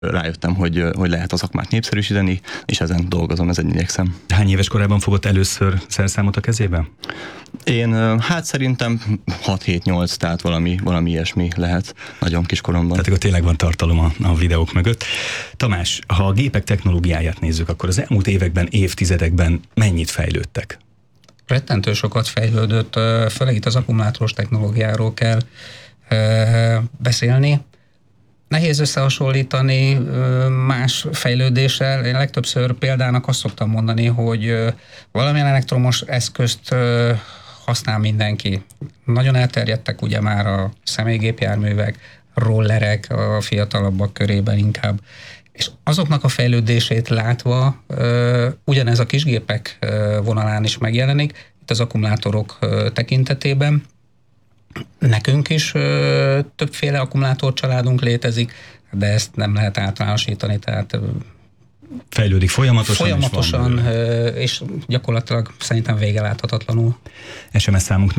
rájöttem, hogy lehet a szakmát népszerűsíteni, és ezen dolgozom, ezen igyekszem. Hány éves korában fogott először szerszámot a kezébe? Én hát szerintem 6-7-8, tehát valami ilyesmi lehet nagyon kiskoromban. Tehát akkor tényleg van tartalom a videók mögött. Tamás, ha a gépek technológiáját nézzük, akkor az elmúlt években, évtizedekben mennyit fejlődtek? Rettentő sokat fejlődött, főleg itt az akkumulátoros technológiáról kell beszélni. Nehéz összehasonlítani más fejlődéssel. Én legtöbbször példának azt szoktam mondani, hogy valamilyen elektromos eszközt használ mindenki. Nagyon elterjedtek ugye már a személygépjárművek, rollerek a fiatalabbak körében inkább. És azoknak a fejlődését látva ugyanez a kisgépek vonalán is megjelenik, itt az akkumulátorok tekintetében. Nekünk is többféle akkumulátorcsaládunk létezik, de ezt nem lehet általánosítani, tehát fejlődik folyamatosan és gyakorlatilag szerintem vége láthatatlanul. SMS számunk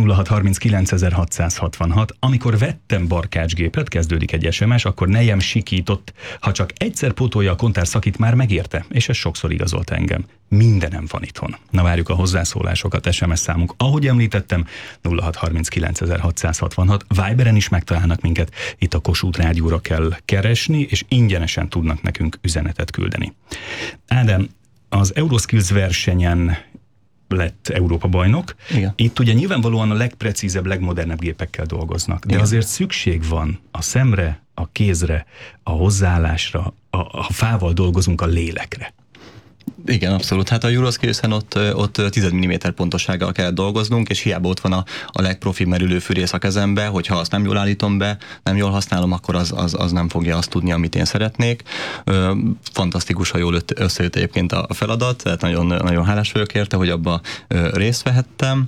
0639 Amikor vettem barkácsgépet, kezdődik egy SMS, akkor nejem sikított, ha csak egyszer pótolja a kontár szakít, már megérte, és ez sokszor igazolt engem. Mindenem van itthon. Na, várjuk a hozzászólásokat, SMS számunk. Ahogy említettem, 0639 Viberen is megtalálnak minket, itt a Kossuth Rádióra kell keresni, és ingyenesen tudnak nekünk üzenetet küldeni. Ádám, az Euroskills versenyen lett Európa bajnok. Igen. Itt ugye nyilvánvalóan a legprecízebb, legmodernebb gépekkel dolgoznak, de igen, azért szükség van a szemre, a kézre, a hozzáállásra, a fával dolgozunk, a lélekre. Igen, abszolút. Hát a Euroskills-en ott 10 mm pontossággal kell dolgoznunk, és hiába ott van a legprofibb merülőfűrész a kezembe, hogyha azt nem jól állítom be, nem jól használom, akkor az nem fogja azt tudni, amit én szeretnék. Fantasztikus, ha jól összejött egyébként a feladat, tehát nagyon, nagyon hálás vagyok érte, hogy abba részt vehettem.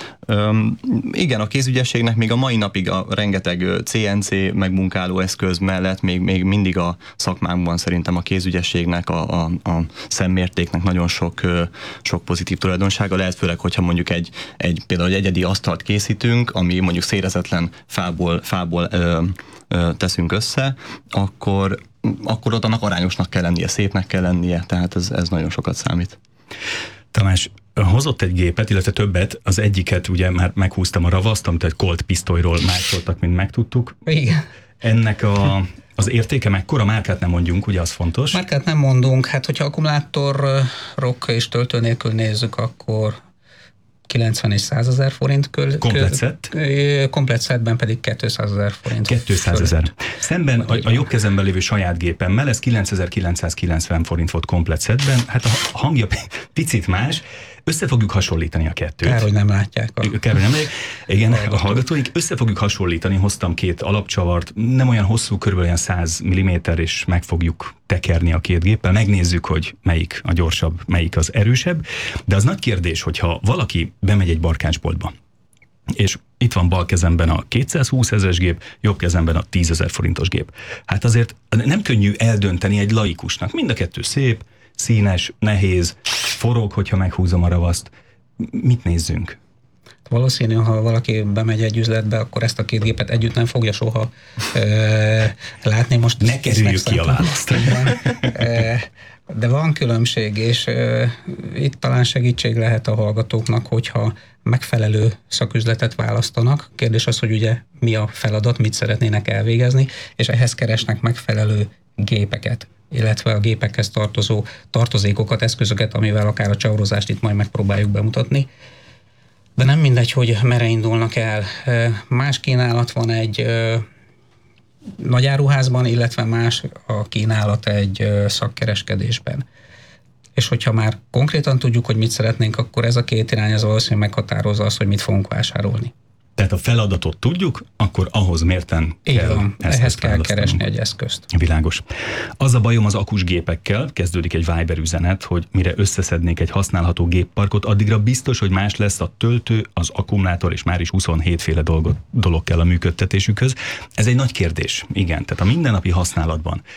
Igen, a kézügyességnek még a mai napig a rengeteg CNC megmunkáló eszköz mellett még mindig a szakmánkban szerintem a kézügyességnek, a szemmértéknek nagyon sok pozitív tulajdonsága lehet, főleg, hogyha mondjuk például egy egyedi asztalt készítünk, ami mondjuk szérezetlen fából teszünk össze, akkor ott annak arányosnak kell lennie, szépnek kell lennie, tehát ez nagyon sokat számít. Tamás, hozott egy gépet, illetve többet, az egyiket ugye már meghúztam a ravaszt, amit egy Colt pisztolyról másoltak, mint megtudtuk. Igen. Ennek az értéke mekkora? Márkát nem mondjunk, ugye az fontos? Márkát nem mondunk, hát hogyha akkumulátorok és töltő nélkül nézzük, akkor 90 és 100 000 forint komplet szett? Komplet szettben pedig 200 000 forint. 200 000. Szemben a jobb kezemben lévő saját gépemmel ez 9990 forint volt komplet szettben. Hát a hangja picit más. Össze fogjuk hasonlítani a kettőt. Kár, hogy nem látják. Igen, a hallgatóink. Össze fogjuk hasonlítani, hoztam két alapcsavart, nem olyan hosszú, körülbelül olyan 100 mm, és meg fogjuk tekerni a két géppel, megnézzük, hogy melyik a gyorsabb, melyik az erősebb. De az nagy kérdés, hogyha valaki bemegy egy barkácsboltba, és itt van bal kezemben a 220 000-es gép, jobb kezemben a 10 000 forintos gép. Hát azért nem könnyű eldönteni egy laikusnak. Mind a kettő szép, színes, nehéz, forog, hogyha meghúzom a ravaszt. Mit nézzünk? Valószínű, ha valaki bemegy egy üzletbe, akkor ezt a két gépet együtt nem fogja soha látni. Most ne kerüljük ki a választ. De van különbség, és itt talán segítség lehet a hallgatóknak, hogyha megfelelő szaküzletet választanak. Kérdés az, hogy ugye mi a feladat, mit szeretnének elvégezni, és ehhez keresnek megfelelő gépeket, illetve a gépekhez tartozó tartozékokat, eszközöket, amivel akár a csavarozást itt majd megpróbáljuk bemutatni. De nem mindegy, hogy merre indulnak el. Más kínálat van egy nagyáruházban, illetve más a kínálat egy szakkereskedésben. És hogyha már konkrétan tudjuk, hogy mit szeretnénk, akkor ez a két irány az valószínűleg meghatározza azt, hogy mit fogunk vásárolni. Tehát a feladatot tudjuk, akkor ahhoz mérten kell ehhez kell keresni egy eszközt. Világos. Az a bajom az akus gépekkel, kezdődik egy Viber üzenet, hogy mire összeszednék egy használható gépparkot, addigra biztos, hogy más lesz a töltő, az akkumulátor, és már is 27 féle dolog kell a működtetésükhöz. Ez egy nagy kérdés, igen. Tehát a mindennapi használatban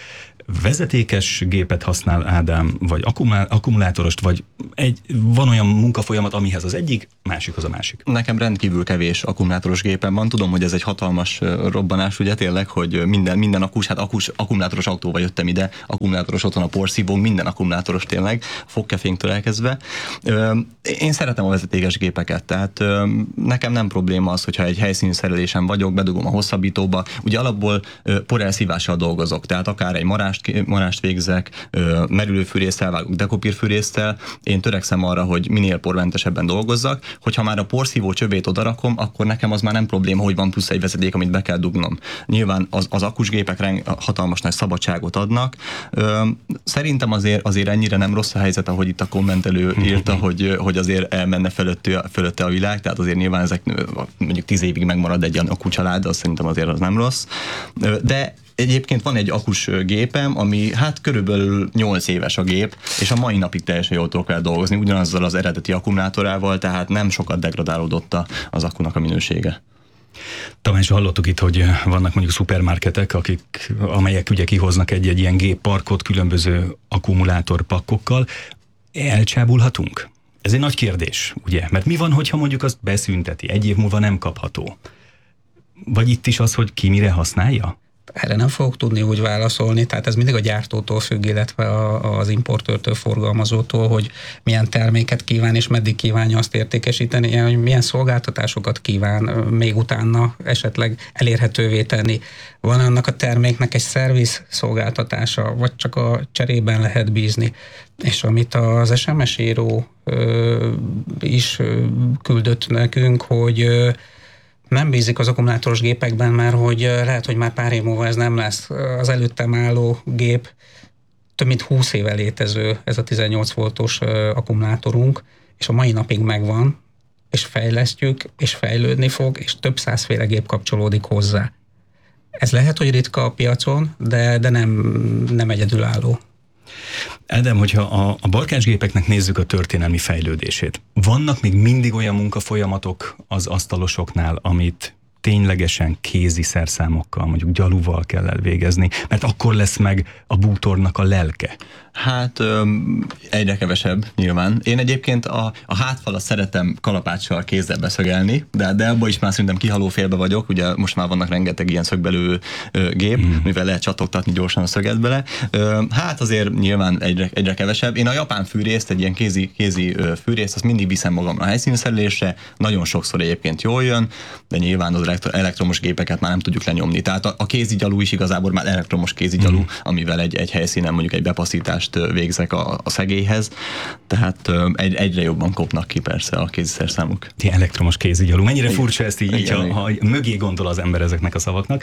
vezetékes gépet használ Ádám, vagy akkumulátorost, vagy van olyan munkafolyamat, amihez az egyik, másikhoz a másik? Nekem rendkívül kevés akkumulátoros gépem van. Tudom, hogy ez egy hatalmas robbanás, ugye tényleg, hogy minden akkumulátoros autóval jöttem ide, akkumulátoros otthon a porszívónk, minden akkumulátoros tényleg, fogkefénktől elkezdve. Én szeretem a vezetékes gépeket, tehát nekem nem probléma az, hogyha egy helyszíni szerelésen vagyok, bedugom a hosszabbítóba. Ugye alapból porelszívással dolgozok, tehát akár egy marást végzek, merülőfűrésztel vágok, dekopírfűrésztel. Én törekszem arra, hogy minél pormentesebben dolgozzak. Hogyha már a porszívó csövét odarakom, akkor nekem az már nem probléma, hogy van plusz egy vezeték, amit be kell dugnom. Nyilván az akkusgépek hatalmas nagy szabadságot adnak. Szerintem azért ennyire nem rossz a helyzet, ahogy itt a kommentelő írta, hogy azért elmenne fölötte a világ, tehát azért nyilván ezek mondjuk 10 évig megmarad egy akkucsalád, az szerintem azért az nem rossz. De egyébként van egy akkus gépem, ami hát körülbelül 8 éves a gép, és a mai napig teljesen jól tudok vele dolgozni, ugyanazzal az eredeti akkumulátorával, tehát nem sokat degradálódott az akkunak a minősége. Tamás, hallottuk itt, hogy vannak mondjuk szupermarketek, amelyek ugye kihoznak egy ilyen gépparkot különböző akkumulátorpakkokkal. Elcsábulhatunk? Ez egy nagy kérdés, ugye? Mert mi van, hogyha mondjuk azt beszünteti, egy év múlva nem kapható? Vagy itt is az, hogy ki mire használja? Erre nem fogok tudni úgy válaszolni, tehát ez mindig a gyártótól függ, illetve az importőrtől, forgalmazótól, hogy milyen terméket kíván és meddig kívánja azt értékesíteni, hogy milyen szolgáltatásokat kíván még utána esetleg elérhetővé tenni. Van annak a terméknek egy szerviz szolgáltatása, vagy csak a cserében lehet bízni. És amit az SMS író is küldött nekünk, hogy nem bízik az akkumulátoros gépekben, mert hogy lehet, hogy már pár év múlva ez nem lesz. Az előttem álló gép több mint 20 éve létező, ez a 18 voltos akkumulátorunk, és a mai napig megvan, és fejlesztjük, és fejlődni fog, és több százféle gép kapcsolódik hozzá. Ez lehet, hogy ritka a piacon, de nem egyedülálló. Ádám, hogyha a barkácsgépeknek nézzük a történelmi fejlődését, vannak még mindig olyan munkafolyamatok az asztalosoknál, amit ténylegesen kézi szerszámokkal, mondjuk gyaluval kell elvégezni, mert akkor lesz meg a bútornak a lelke? Hát egyre kevesebb nyilván. Én egyébként a hátfalat szeretem kalapáccsal kézzel beszögelni, de abban is már szerintem kihaló félbe vagyok, ugye most már vannak rengeteg ilyen szögbelő gép, mivel lehet csatogtatni gyorsan a szöget bele. Hát azért nyilván egyre kevesebb. Én a japán fűrészt, egy ilyen kézi fűrészt, azt mindig viszem magamra a helyszínszerelésre, nagyon sokszor egyébként jól jön, de nyilván az elektromos gépeket már nem tudjuk lenyomni. Tehát a kézigyalú is igazából már elektromos kézigyalú, amivel egy helyszínen mondjuk egy bepaszítást végzek a szegélyhez, tehát egyre jobban kopnak ki persze a kéziszerszámok. Elektromos kézigyalú. Mennyire furcsa ezt így, ha mögé gondol az ember ezeknek a szavaknak.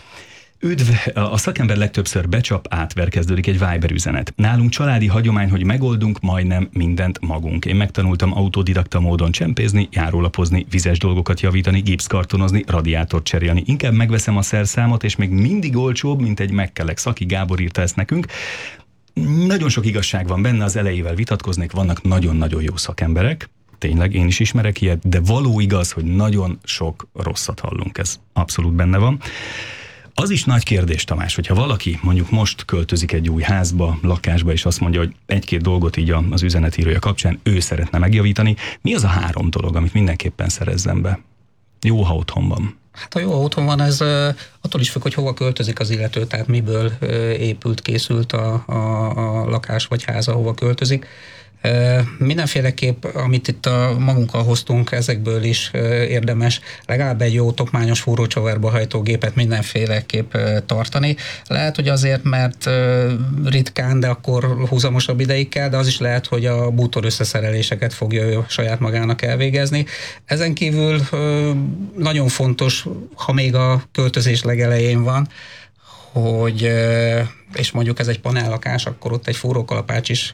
Üdv! A szakember legtöbbször becsap, átverkezdődik egy Viber üzenet. Nálunk családi hagyomány, hogy megoldunk majdnem mindent magunk. Én megtanultam autodidakta módon csempézni, járólapozni, vizes dolgokat javítani, gipszkartonozni, radiátort cserélni. Inkább megveszem a szerszámot, és még mindig olcsóbb, mint egy megkelek. Szaki Gábor írta ezt nekünk. Nagyon sok igazság van benne, az elejével vitatkoznék, vannak nagyon-nagyon jó szakemberek, tényleg én is ismerek ilyet, de való igaz, hogy nagyon sok rosszat hallunk, ez abszolút benne van. Az is nagy kérdés, Tamás, hogyha valaki mondjuk most költözik egy új házba, lakásba, és azt mondja, hogy egy-két dolgot így az üzenetírója kapcsán ő szeretne megjavítani, mi az a 3 dolog, amit mindenképpen szerezzen be? Jó, ha otthon van. Hát ha jó otthon van, ez attól is függ, hogy hova költözik az illető, tehát miből épült, készült a lakás vagy ház, ahova költözik. Mindenféleképp, amit itt magunkkal hoztunk, ezekből is érdemes legalább egy jó tokmányos fúrócsavarba hajtó gépet mindenféleképp tartani. Lehet, hogy azért, mert ritkán, de akkor húzamosabb ideig kell, de az is lehet, hogy a bútor összeszereléseket fogja ő saját magának elvégezni. Ezen kívül nagyon fontos, ha még a költözés legelején van, hogy, és mondjuk ez egy panellakás, akkor ott egy fúrókalapács is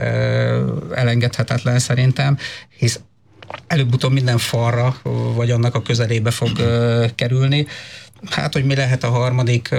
elengedhetetlen szerintem, hisz előbb-utóbb minden falra, vagy annak a közelébe fog kerülni. Hát, hogy mi lehet a harmadik,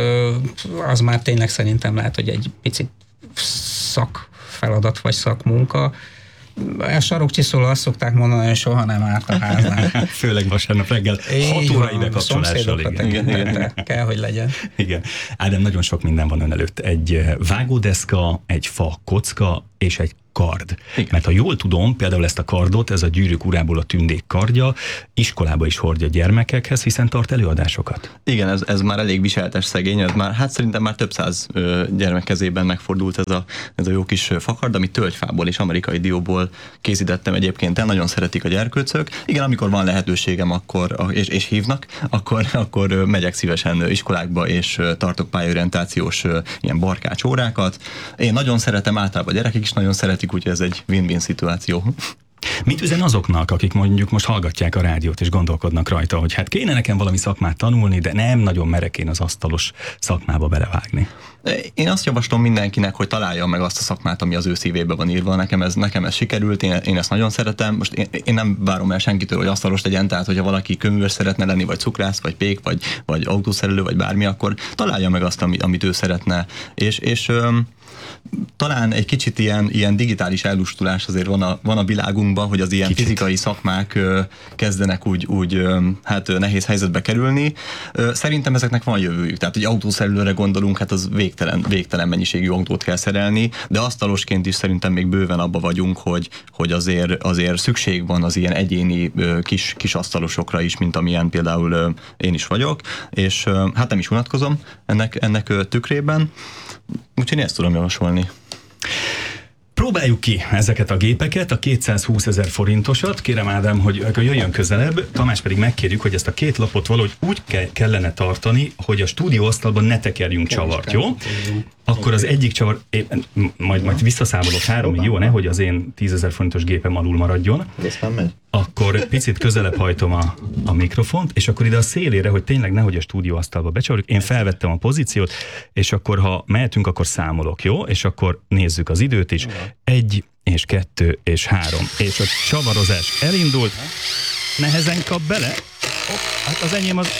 az már tényleg szerintem lehet, hogy egy picit szakfeladat vagy szakmunka. A sarokcsiszoló azt szokták mondani, hogy soha nem árt a háznál. Főleg vasárnap reggel 6 órai bekapcsolással. Igen. Kell, hogy legyen. Igen. Ádám, nagyon sok minden van ön előtt. Egy vágódeszka, egy fa kocka és egy kard. Igen. Mert ha jól tudom, például ezt a kardot, ez a Gyűrűk urából a Tündék kardja, iskolába is hordja gyermekekhez, hiszen tart előadásokat. Igen, ez már elég viseltes szegény, ez már, hát szerintem már több száz gyermek kezében megfordult ez a jó kis fakard, amit tölgyfából és amerikai dióból készítettem egyébként el, nagyon szeretik a gyerkőcök. Igen, amikor van lehetőségem, akkor, és hívnak, akkor megyek szívesen iskolákba, és tartok pályaorientációs ilyen barkács órákat. Én nagyon szeretem, általában a gyerekek is nagyon szeretik, úgyhogy ez egy win-win szituáció. Mit üzen azoknak, akik mondjuk most hallgatják a rádiót és gondolkodnak rajta, hogy hát kéne nekem valami szakmát tanulni, de nem nagyon merek én az asztalos szakmába belevágni? Én azt javaslom mindenkinek, hogy találja meg azt a szakmát, ami az ő szívébe van írva. Nekem ez sikerült, én ezt nagyon szeretem. Most én nem várom el senkitől, hogy asztalos legyen, tehát hogyha valaki köműves szeretne lenni, vagy cukrász, vagy pék, vagy autószerelő, vagy bármi, akkor találja meg azt, amit ő szeretne. És talán egy kicsit ilyen digitális ellustulás azért van a világunkban, hogy az ilyen kicsit fizikai szakmák kezdenek úgy hát nehéz helyzetbe kerülni. Szerintem ezeknek van jövőjük. Tehát, hogy autószerelőre gondolunk, hát az végtelen mennyiségű autót kell szerelni, de asztalosként is szerintem még bőven abba vagyunk, hogy azért szükség van az ilyen egyéni kis asztalosokra is, mint amilyen például én is vagyok, és hát nem is unatkozom ennek tükrében. Úgyhogy ezt tudom javasolni. Próbáljuk ki ezeket a gépeket, a 220 000 forintosat. Kérem Ádám, hogy jöjjön közelebb, Tamás pedig megkérjük, hogy ezt a két lapot valahogy úgy kellene tartani, hogy a stúdióasztalban ne tekerjünk csavart, jó? Akkor az egyik csavar, majd visszaszámolok 3-ig, jó? Nehogy az én 10 000 forintos gépem alul maradjon. Akkor picit közelebb hajtom a mikrofont, és akkor ide a szélére, hogy tényleg nehogy a stúdióasztalba becsavarjuk. Én felvettem a pozíciót, és akkor ha mehetünk, akkor számolok, jó? És akkor nézzük az időt is. 1, és 2, és 3. És a csavarozás elindult. Nehezen kap bele. Hát az enyém az...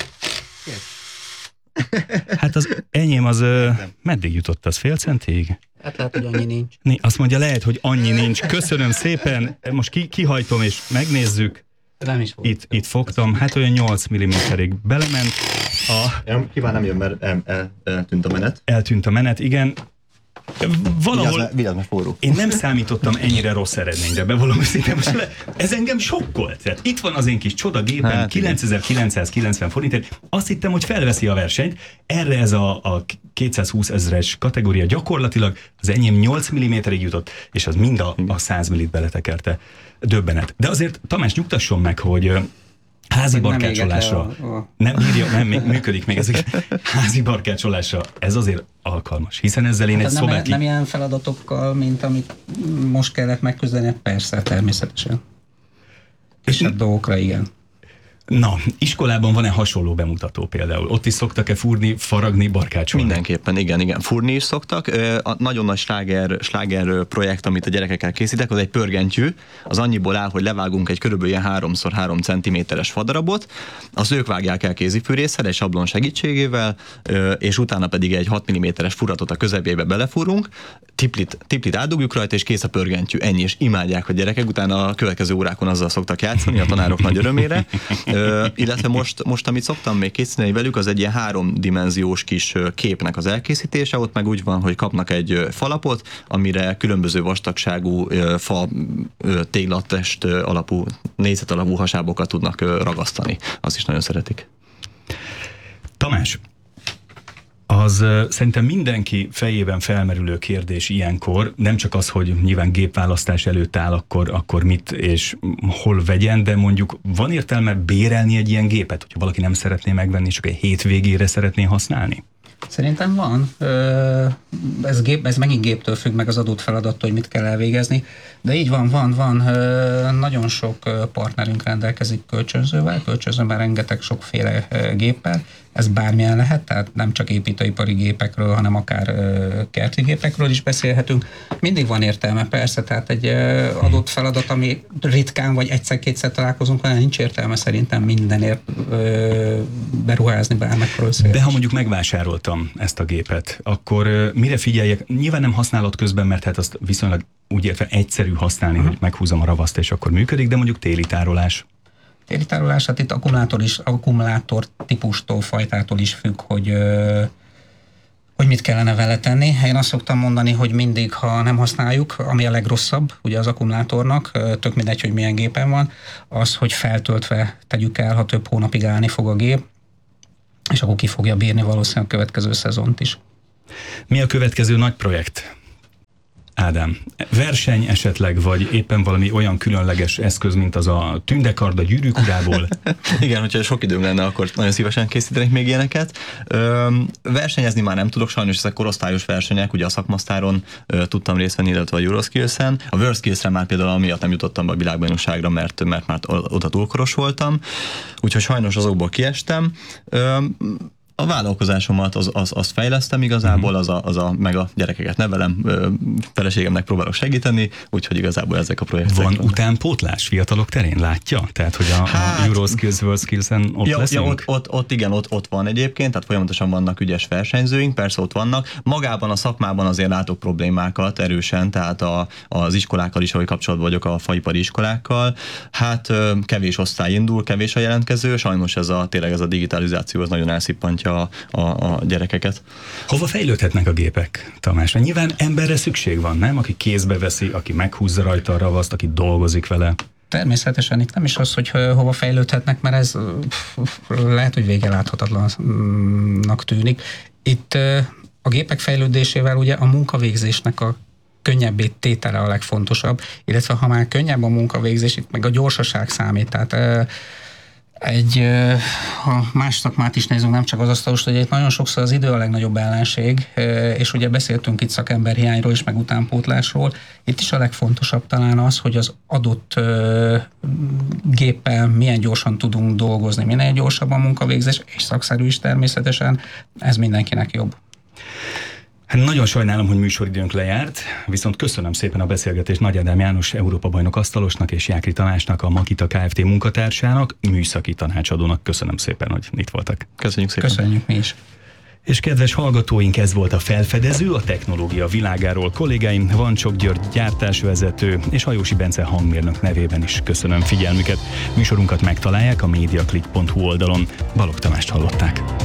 Hát az enyém az... Meddig jutott az? Fél centig? Hát lehet, hogy annyi nincs. Azt mondja, lehet, hogy annyi nincs. Köszönöm szépen. Most kihajtom és megnézzük. Nem is volt. Itt fogtam. Hát olyan 8 mm-ig belement. Kíván nem jön, mert eltűnt a menet. Eltűnt a menet, igen. Valahol vigyázz, mert forró. Én nem számítottam ennyire rossz eredményre, bevallom őszintén. Ez engem sokkolt. Tehát itt van az én kis csodagépem, hát 9990 forintért. Azt hittem, hogy felveszi a versenyt. Erre ez a 220 000-es kategória gyakorlatilag az enyém 8 mm-ig jutott, és az mind a 100 millit beletekerte. Döbbenet. De azért Tamás, nyugtasson meg, hogy házi barkácsolásra nem működik még ezek. Házi barkácsolásra ez azért alkalmas, hiszen ezzel én egy szobát... Nem ilyen feladatokkal, mint amit most kellett megküzdeni, persze, természetesen. Kisebb dolgokra, igen. Na, iskolában van-e hasonló bemutató például? Ott is szoktak-e fúrni, faragni, barkácsolni? Mindenképpen, igen. Fúrni is szoktak. A nagyon nagy sláger projekt, amit a gyerekekkel készítek, az egy pörgentyű. Az annyiból áll, hogy levágunk egy körülbelül 3x3 cm-es fadarabot, azt ők vágják el kézifűrésszel, egy sablon segítségével, és utána pedig egy 6 mm-es furatot a közepébe belefúrunk, tiplit átdugjuk rajta, és kész a pörgentyű. Ennyi, és imádják a gyerekek, utána a következő órákon azzal szoktak játszani, a tanárok nagy örömére. Illetve most, amit szoktam még készíteni velük, az egy ilyen 3-dimenziós kis képnek az elkészítése, ott meg úgy van, hogy kapnak egy falapot, amire különböző vastagságú fa téglatest alapú, négyzet alapú hasábokat tudnak ragasztani. Azt is nagyon szeretik. Tamás, az szerintem mindenki fejében felmerülő kérdés ilyenkor, nem csak az, hogy nyilván gépválasztás előtt áll, akkor mit és hol vegyen, de mondjuk van értelme bérelni egy ilyen gépet, hogyha valaki nem szeretné megvenni, csak egy hétvégére szeretné használni? Szerintem van. Ez megint géptől függ, meg az adott feladattól, hogy mit kell elvégezni. De így van. Nagyon sok partnerünk rendelkezik kölcsönzővel rengeteg sokféle géppel, ez bármilyen lehet, tehát nem csak építőipari gépekről, hanem akár kerti gépekről is beszélhetünk. Mindig van értelme, persze, tehát egy adott feladat, ami ritkán vagy egyszer-kétszer találkozunk, hanem nincs értelme szerintem mindenért beruházni bármekről szél. De ha mondjuk megvásároltam ezt a gépet, akkor mire figyeljek? Nyilván nem használat közben, mert hát azt viszonylag úgy értve egyszerű használni, hogy meghúzom a ravaszt, és akkor működik, de mondjuk téli tárolás. Téli tárolás, hát itt akkumulátor típustól, fajtától is függ, hogy mit kellene vele tenni. Én azt szoktam mondani, hogy mindig, ha nem használjuk, ami a legrosszabb, ugye az akkumulátornak, tök mindegy, hogy milyen gépen van, az, hogy feltöltve tegyük el, ha több hónapig állni fog a gép, és akkor ki fogja bírni valószínűleg a következő szezont is. Mi a következő nagy projekt? Ádám, verseny esetleg, vagy éppen valami olyan különleges eszköz, mint az a tündekard a Gyűrűk urából? Igen, hogyha sok időm lenne, akkor nagyon szívesen készítenék még ilyeneket. Versenyezni már nem tudok, sajnos ezek korosztályos versenyek, ugye a szakmasztáron tudtam részt venni, illetve a Euroskills-en. A WorldSkills-re már például amiatt nem jutottam be a világbajnokságra, mert már oda túlkoros voltam, úgyhogy sajnos azokból kiestem. A vállalkozásomat azt fejlesztem igazából, meg a gyerekeket nevelem, feleségemnek próbálok segíteni, úgyhogy igazából ezek a projektek. Van utánpótlás fiatalok terén, látja? Tehát, hogy a Euroskills, WorldSkills-en ott leszünk? Ott van egyébként, tehát folyamatosan vannak ügyes versenyzőink, persze ott vannak. Magában a szakmában azért látok problémákat erősen, tehát az iskolákkal is, ahogy kapcsolatban vagyok a faipari iskolákkal. Hát kevés osztály indul, kevés a jelentkező, sajnos tényleg ez a digitalizáció az nagyon elszippantja a gyerekeket. Hova fejlődhetnek a gépek, Tamás? Mert nyilván emberre szükség van, nem? Aki kézbe veszi, aki meghúzza rajta a ravaszt, aki dolgozik vele. Természetesen itt nem is az, hogy hova fejlődhetnek, mert ez lehet, hogy vége láthatatlannak tűnik. Itt a gépek fejlődésével ugye a munkavégzésnek a könnyebbé tétele a legfontosabb, illetve ha már könnyebb a munkavégzés, itt meg a gyorsaság számít, tehát ha más szakmát is nézünk, nem csak az asztalos, hogy itt nagyon sokszor az idő a legnagyobb ellenség, és ugye beszéltünk itt szakemberhiányról is, meg utánpótlásról. Itt is a legfontosabb talán az, hogy az adott géppel milyen gyorsan tudunk dolgozni, minél gyorsabb a munkavégzés, és szakszerű is természetesen, ez mindenkinek jobb. Hát nagyon sajnálom, hogy műsoridőnk lejárt, viszont köszönöm szépen a beszélgetést Nagy Ádám János Európa-bajnok asztalosnak és Jákri Tamásnak, a Makita Kft. Munkatársának, műszaki tanácsadónak. Köszönöm szépen, hogy itt voltak. Köszönjük szépen. Köszönjük mi is. És kedves hallgatóink, ez volt a Felfedező, a technológia világáról. Kollégáim Vancsok György gyártásvezető és Hajósi Bence hangmérnök nevében is köszönöm figyelmüket. Műsorunkat megtalálják a mediaclick.hu oldalon. Balogh Tamást hallották.